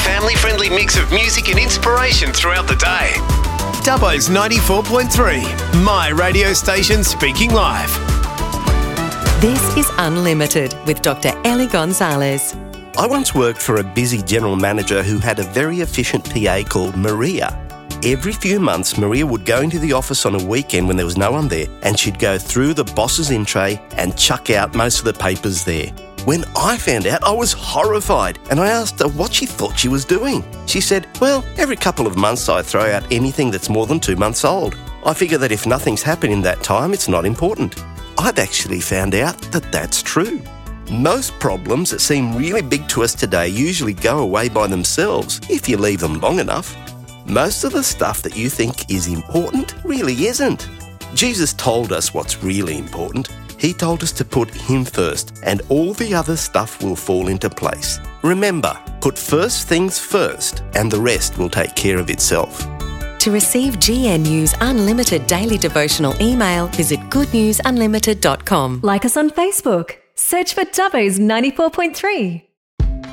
family-friendly mix of music and inspiration throughout the day. Dubbo's 94.3, my radio station speaking live. This is Unlimited with Dr. Ellie Gonzalez. I once worked for a busy general manager who had a very efficient PA called Maria. Every few months, Maria would go into the office on a weekend when there was no one there, and she'd go through the boss's in tray and chuck out most of the papers there. When I found out, I was horrified, and I asked her what she thought she was doing. She said, well, every couple of months I throw out anything that's more than 2 months old. I figure that if nothing's happened in that time, it's not important. I've actually found out that that's true. Most problems that seem really big to us today usually go away by themselves if you leave them long enough. Most of the stuff that you think is important really isn't. Jesus told us what's really important. He told us to put Him first, and all the other stuff will fall into place. Remember, put first things first, and the rest will take care of itself. To receive GNU's Unlimited Daily Devotional email, visit goodnewsunlimited.com. Like us on Facebook. Search for Dubbo's 94.3.